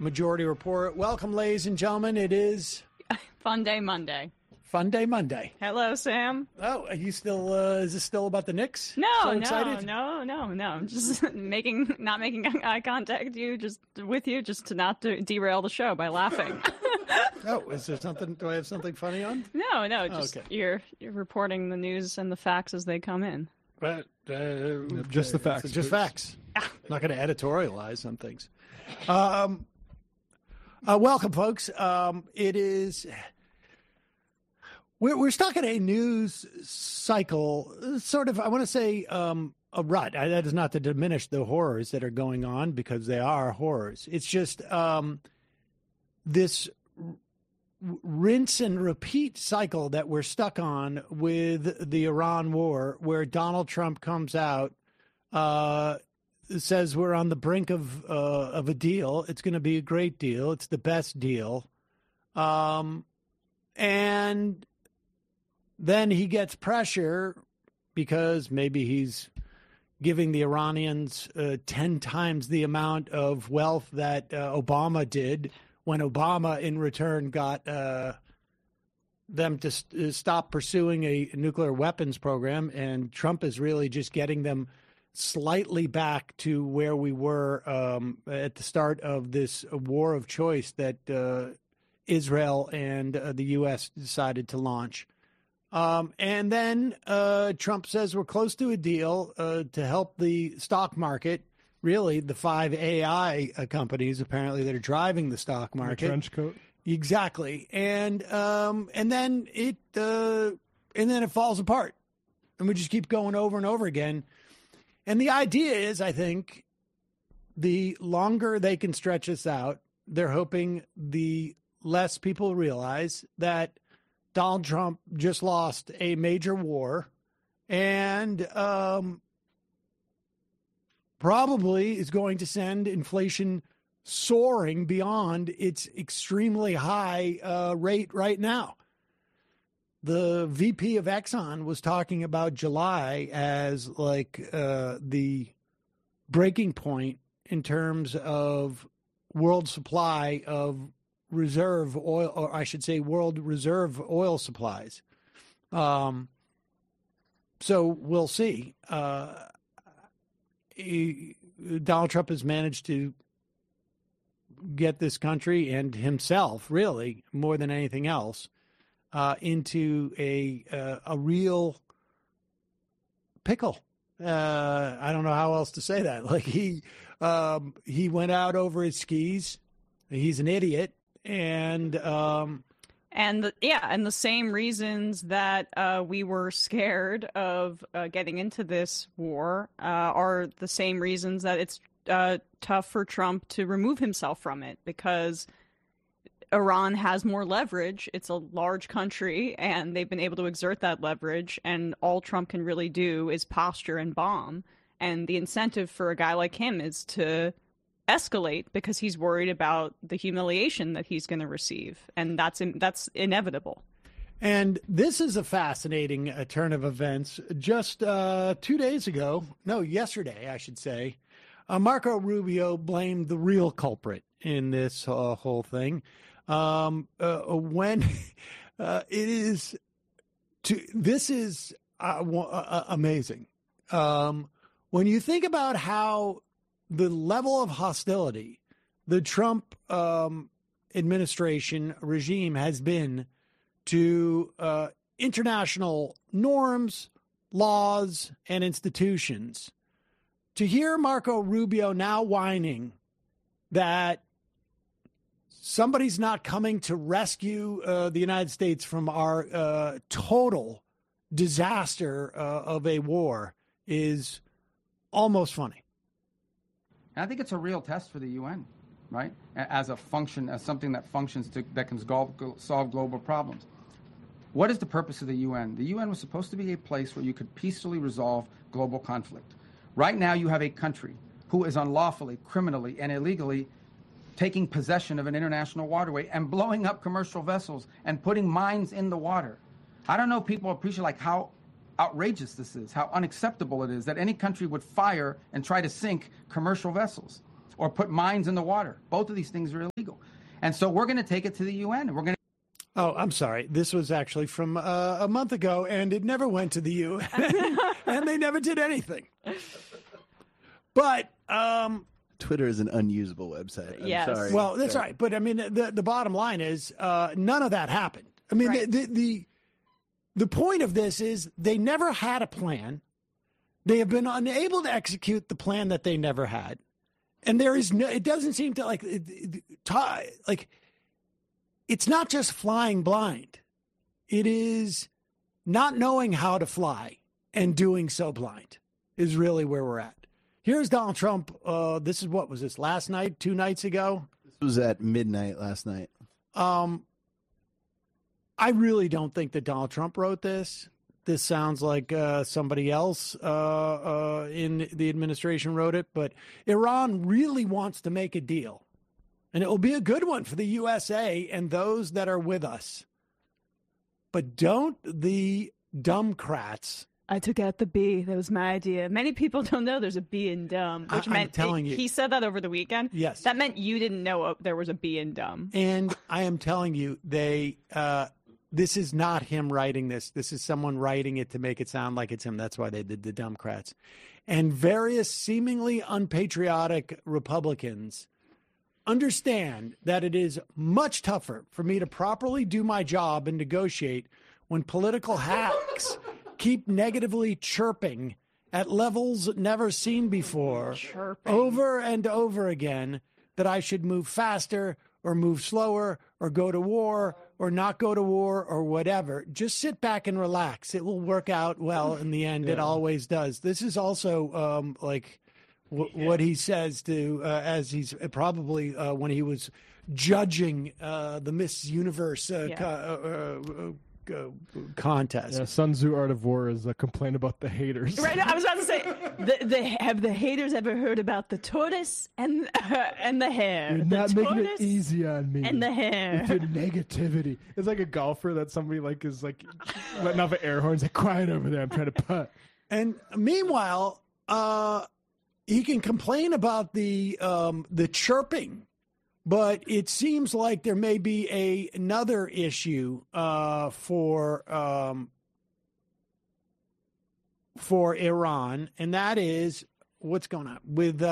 Majority Report. Welcome, ladies and gentlemen. It is Fun Day Monday. Fun Day Monday. Hello, Sam. Oh, are you still? Is this still about the Knicks? No, excited? no. I'm just not making eye contact with you, just to not derail the show by laughing. Oh, is there something? Do I have something funny on? No, just okay. You're reporting the news and the facts as they come in. But just the facts. Just facts. I'm not going to editorialize on things. Welcome, folks. It is. We're stuck in a news cycle, sort of, I want to say, a rut. That is not to diminish the horrors that are going on, because they are horrors. It's just this rinse and repeat cycle that we're stuck on with the Iran war, where Donald Trump comes out, says we're on the brink of a deal. It's going to be a great deal. It's the best deal. And then he gets pressure because maybe he's giving the Iranians 10 times the amount of wealth that Obama did, when Obama in return got them to stop pursuing a nuclear weapons program. And Trump is really just getting them slightly back to where we were at the start of this war of choice that Israel and the U.S. decided to launch. And then Trump says we're close to a deal to help the stock market. Really, the 5 AI companies apparently that are driving the stock market. The trench coat. Exactly, and then it falls apart, and we just keep going over and over again. And the idea is, I think, the longer they can stretch us out, they're hoping the less people realize that Donald Trump just lost a major war, and probably is going to send inflation soaring beyond its extremely high rate right now. The VP of Exxon was talking about July as like the breaking point in terms of world supply of reserve oil, or I should say world reserve oil supplies. So we'll see. Donald Trump has managed to get this country and himself, really, more than anything else, into a real pickle. I don't know how else to say that. Like he went out over his skis. He's an idiot, and the same reasons that we were scared of getting into this war are the same reasons that it's tough for Trump to remove himself from it, because Iran has more leverage. It's a large country, and they've been able to exert that leverage, and all Trump can really do is posture and bomb. And the incentive for a guy like him is to escalate, because he's worried about the humiliation that he's going to receive, and that's inevitable. And this is a fascinating turn of events. Just 2 days ago, yesterday, I should say, Marco Rubio blamed the real culprit in this whole thing. When this is amazing. When you think about how the level of hostility the Trump administration regime has been to international norms, laws, and institutions, to hear Marco Rubio now whining that somebody's not coming to rescue the United States from our total disaster of a war is almost funny. And I think it's a real test for the UN, right? As something that functions that can solve global problems. What is the purpose of the UN? The UN was supposed to be a place where you could peacefully resolve global conflict. Right now, you have a country who is unlawfully, criminally, and illegally taking possession of an international waterway and blowing up commercial vessels and putting mines in the water. I don't know if people appreciate how outrageous this is, how unacceptable it is that any country would fire and try to sink commercial vessels or put mines in the water. Both of these things are illegal. And so we're going to take it to the UN. And we're going to. Oh, I'm sorry. This was actually from a month ago, and it never went to the UN, and they never did anything. But Twitter is an unusable website. I'm Yes. sorry. well, that's right. But I mean, the bottom line is none of that happened. I mean, Right. the point of this is they never had a plan. They have been unable to execute the plan that they never had, and there is no. It doesn't seem to like it's not just flying blind. It is not knowing how to fly and doing so blind is really where we're at. Here's Donald Trump. This is what was this last night, 2 nights ago? This was at midnight last night. I really don't think that Donald Trump wrote this. This sounds like somebody else in the administration wrote it, but Iran really wants to make a deal. And it will be a good one for the USA and those that are with us. But don't the dumbcrats. I took out the B. That was my idea. Many people don't know there's a B in dumb, which I'm meant telling you. he said that over the weekend. Yes. That meant you didn't know there was a B in dumb. And I am telling you, this is not him writing this. This is someone writing it to make it sound like it's him. That's why they did the dumbcrats. And various seemingly unpatriotic Republicans understand that it is much tougher for me to properly do my job and negotiate when political hacks keep negatively chirping at levels never seen before, over and over again, that I should move faster or move slower or go to war or not go to war or whatever. Just sit back and relax. It will work out well in the end. It always does. This is also what he says to, as he's probably when he was judging the Miss Universe contest. Yeah, Sun Tzu Art of War is a complaint about the haters. Right, I was about to say, have the haters ever heard about the tortoise and the hare? You're the not making it tortoise easy on me. and the hare. With your negativity. It's like a golfer that somebody like is like letting off an air horn. It's like, quiet over there. I'm trying to putt. And meanwhile, he can complain about the chirping, but it seems like there may be another issue for Iran, and that is what's going on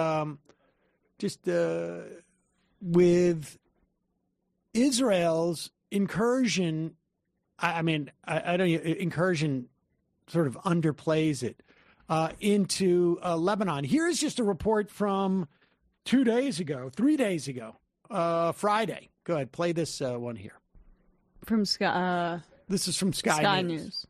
with Israel's incursion. I mean, I don't. Incursion sort of underplays it into Lebanon. Here is just a report from 3 days ago, Friday. Go ahead, play this one here. From Sky. This is from Sky News.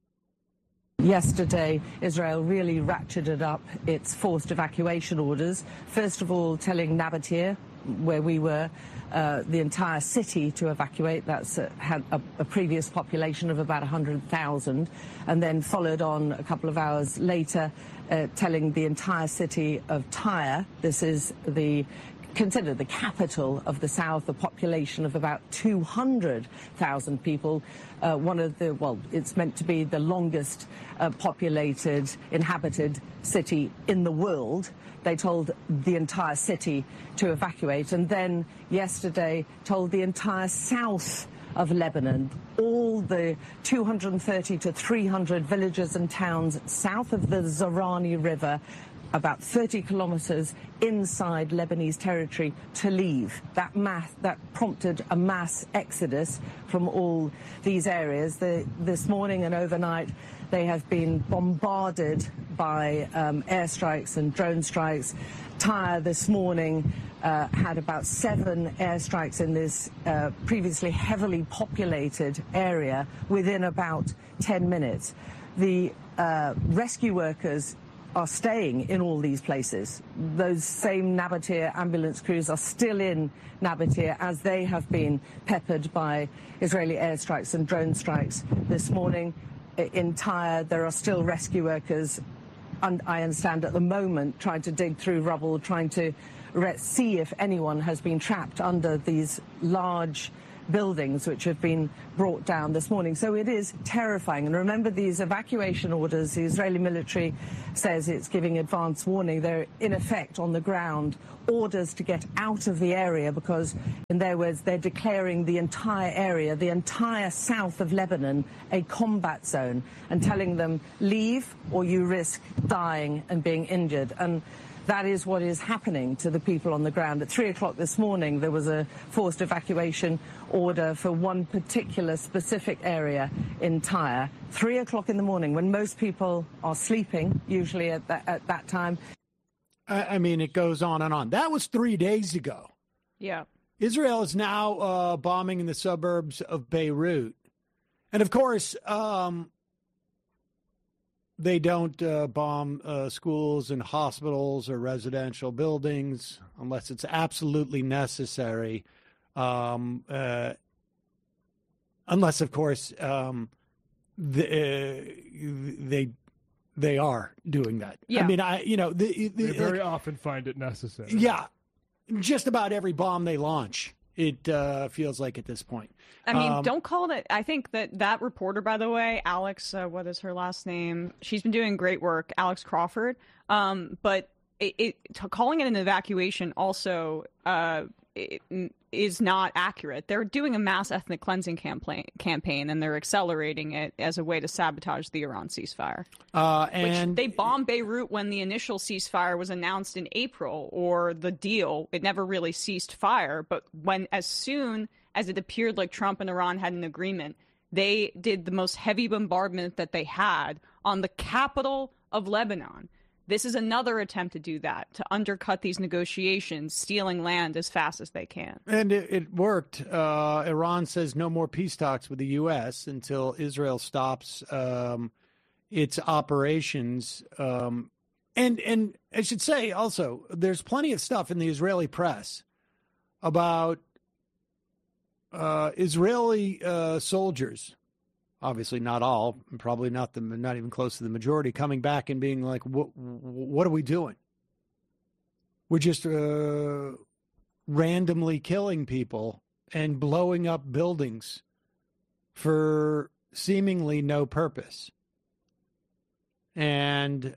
Yesterday, Israel really ratcheted up its forced evacuation orders. First of all, telling Nabatea, where we were, the entire city to evacuate. That's had a previous population of about 100,000, and then followed on a couple of hours later, telling the entire city of Tyre. This is considered the capital of the south, a population of about 200,000 people. It's meant to be the longest populated, inhabited city in the world. They told the entire city to evacuate, and then yesterday told the entire south of Lebanon, all the 230 to 300 villages and towns south of the Zarani River, about 30 kilometers inside Lebanese territory, to leave. That prompted a mass exodus from all these areas. This morning and overnight, they have been bombarded by airstrikes and drone strikes. Tyre this morning had about 7 airstrikes in this previously heavily populated area within about 10 minutes. The rescue workers are staying in all these places. Those same Nabatea ambulance crews are still in Nabatea as they have been peppered by Israeli airstrikes and drone strikes. This morning in Tyre, there are still rescue workers, and I understand at the moment, trying to dig through rubble, trying to see if anyone has been trapped under these large buildings which have been brought down this morning. So it is terrifying. And remember, these evacuation orders, the Israeli military says it's giving advance warning. They're in effect on the ground orders to get out of the area because, in their words, they're declaring the entire area, the entire south of Lebanon, a combat zone, and telling them leave or you risk dying and being injured. And that is what is happening to the people on the ground. At 3 o'clock this morning, there was a forced evacuation order for one particular specific area in Tyre. 3 o'clock in the morning, when most people are sleeping, usually at that time. I mean, it goes on and on. That was 3 days ago. Yeah. Israel is now bombing in the suburbs of Beirut. And, of course, they don't bomb schools and hospitals or residential buildings unless it's absolutely necessary. Unless, of course, they are doing that. Yeah. I mean, they very often find it necessary. Yeah. Just about every bomb they launch, it feels like at this point. I mean, don't call it. I think that reporter, by the way, Alex, what is her last name? She's been doing great work, Alex Crawford. But calling it an evacuation also is not accurate. They're doing a mass ethnic cleansing campaign, and they're accelerating it as a way to sabotage the Iran ceasefire. And which they bombed Beirut when the initial ceasefire was announced in April, or the deal. It never really ceased fire, but as soon as it appeared like Trump and Iran had an agreement, they did the most heavy bombardment that they had on the capital of Lebanon. This is another attempt to do that, to undercut these negotiations, stealing land as fast as they can. And it worked. Iran says no more peace talks with the U.S. until Israel stops its operations. And I should say also, there's plenty of stuff in the Israeli press about Israeli soldiers. Obviously not all, probably not even close to the majority, coming back and being like, what are we doing? We're just randomly killing people and blowing up buildings for seemingly no purpose. And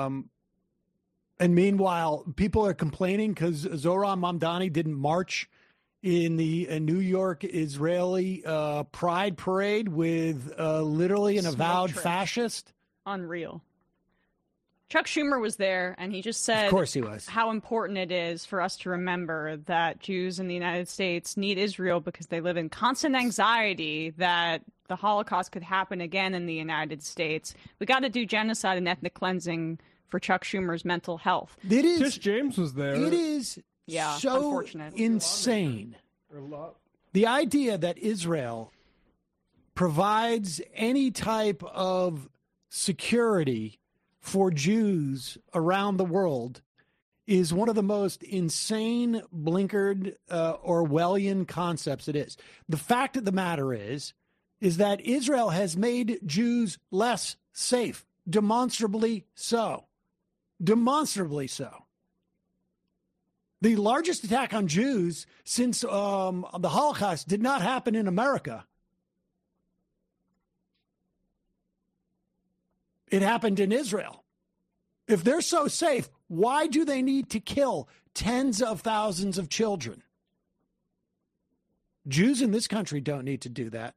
meanwhile, people are complaining because Zohran Mamdani didn't march in the New York Israeli Pride Parade with literally an avowed fascist. Unreal. Chuck Schumer was there, and he just said, of course he was, how important it is for us to remember that Jews in the United States need Israel because they live in constant anxiety that the Holocaust could happen again in the United States. We got to do genocide and ethnic cleansing for Chuck Schumer's mental health. It is. Tish James was there. It is. Yeah, so unfortunate. Insane. The idea that Israel provides any type of security for Jews around the world is one of the most insane, blinkered, Orwellian concepts it is. The fact of the matter is that Israel has made Jews less safe, demonstrably so. Demonstrably so. The largest attack on Jews since the Holocaust did not happen in America. It happened in Israel. If they're so safe, why do they need to kill tens of thousands of children? Jews in this country don't need to do that.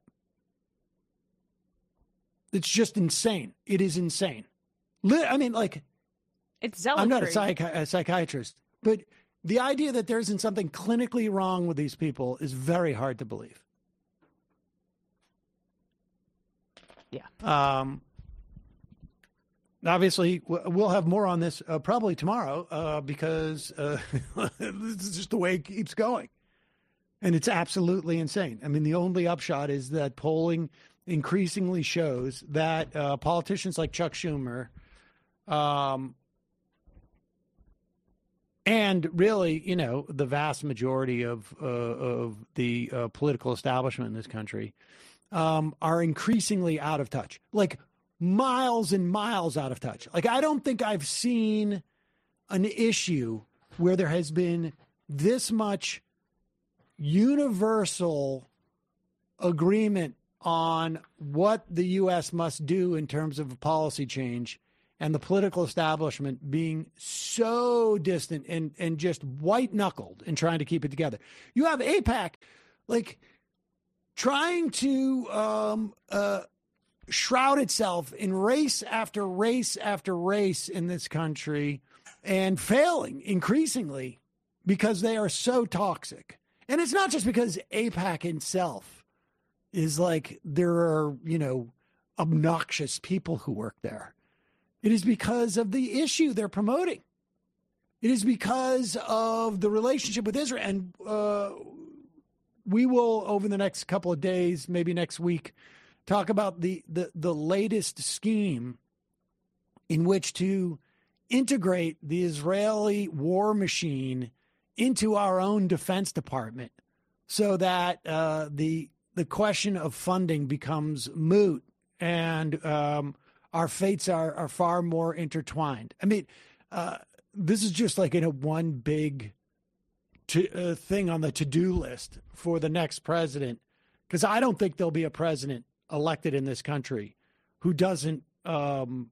It's just insane. It is insane. I mean, like, it's zealotry. I'm not a psychiatrist, but the idea that there isn't something clinically wrong with these people is very hard to believe. Yeah. Obviously, we'll have more on this probably tomorrow because this is just the way it keeps going. And it's absolutely insane. I mean, the only upshot is that polling increasingly shows that politicians like Chuck Schumer and really, you know, the vast majority of the political establishment in this country are increasingly out of touch, like miles and miles out of touch. Like, I don't think I've seen an issue where there has been this much universal agreement on what the U.S. must do in terms of policy change, and the political establishment being so distant and just white-knuckled in trying to keep it together. You have AIPAC, like, trying to shroud itself in race after race after race in this country and failing increasingly because they are so toxic. And it's not just because AIPAC itself is like, there are, obnoxious people who work there. It is because of the issue they're promoting. It is because of the relationship with Israel. And we will, over the next couple of days, maybe next week, talk about the latest scheme in which to integrate the Israeli war machine into our own Defense Department so that the question of funding becomes moot and our fates are far more intertwined. I mean, this is just like one big thing on the to-do list for the next president, because I don't think there'll be a president elected in this country who doesn't vow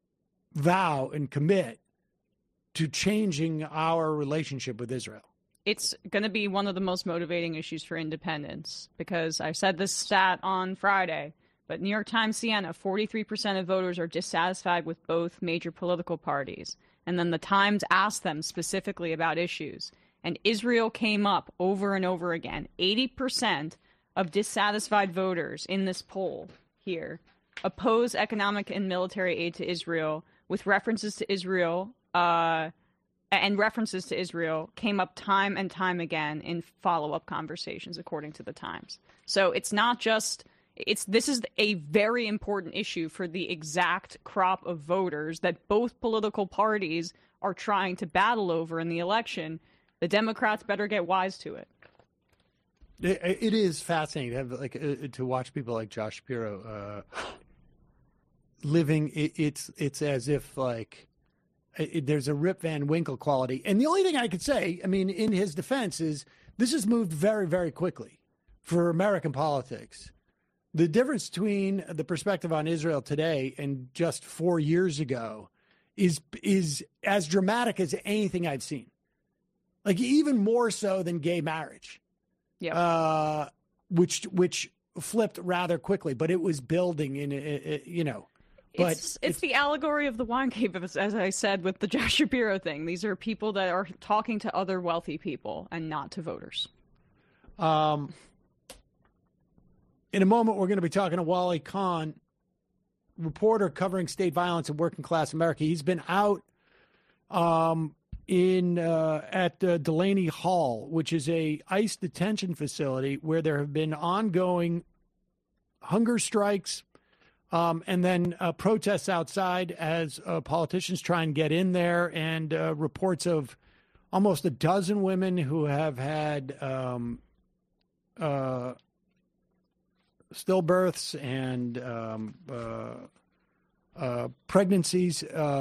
and commit to changing our relationship with Israel. It's going to be one of the most motivating issues for independents, because I said this stat on Friday, but New York Times, Siena, 43% of voters are dissatisfied with both major political parties. And then the Times asked them specifically about issues. And Israel came up over and over again. 80% of dissatisfied voters in this poll here oppose economic and military aid to Israel, with references to Israel, and references to Israel came up time and time again in follow-up conversations, according to the Times. So it's not just... This is a very important issue for the exact crop of voters that both political parties are trying to battle over in the election. The Democrats better get wise to it. It is fascinating to have, to watch people like Josh Shapiro living. It's as if there's a Rip Van Winkle quality. And the only thing I could say, I mean, in his defense, is this has moved very, very quickly for American politics. The difference between the perspective on Israel today and just 4 years ago is as dramatic as anything I've seen. Like, even more so than gay marriage, which flipped rather quickly, but it was building But it's the allegory of the wine cave, as I said with the Josh Shapiro thing. These are people that are talking to other wealthy people and not to voters. In a moment, we're going to be talking to Wally Kahn, reporter covering state violence and working class America. He's been out at Delaney Hall, which is a ICE detention facility where there have been ongoing hunger strikes and then protests outside as politicians try and get in there, and reports of almost a dozen women who have had stillbirths and pregnancies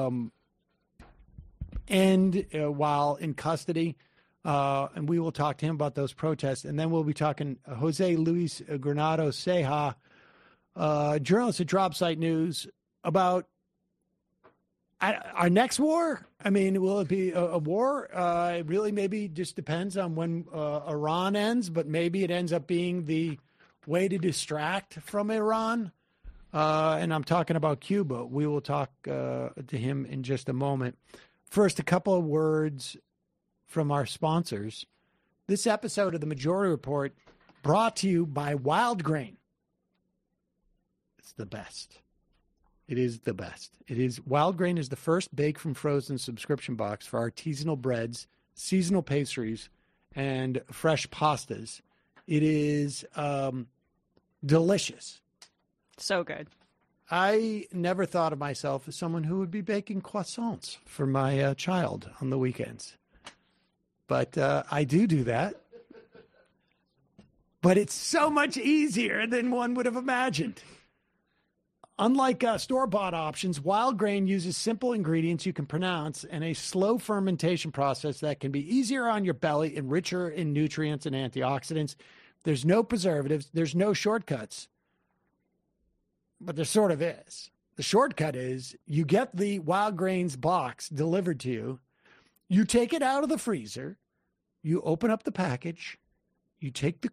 end while in custody. And we will talk to him about those protests. And then we'll be talking Jose Luis Granado Ceja, journalist at DropSite News, about our next war. I mean, will it be a war? It really maybe just depends on when Iran ends, but maybe it ends up being the way to distract from Iran. And I'm talking about Cuba. We will talk to him in just a moment. First, a couple of words from our sponsors. This episode of The Majority Report brought to you by Wild Grain. It's the best. It is the best. Wild Grain is the first bake from frozen subscription box for artisanal breads, seasonal pastries, and fresh pastas. It is delicious. So good. I never thought of myself as someone who would be baking croissants for my child on the weekends. But I do that. But it's so much easier than one would have imagined. Unlike store-bought options, Wild Grain uses simple ingredients you can pronounce and a slow fermentation process that can be easier on your belly and richer in nutrients and antioxidants. There's no preservatives. There's no shortcuts. But there sort of is. The shortcut is you get the Wild Grains box delivered to you. You take it out of the freezer. You open up the package. You take the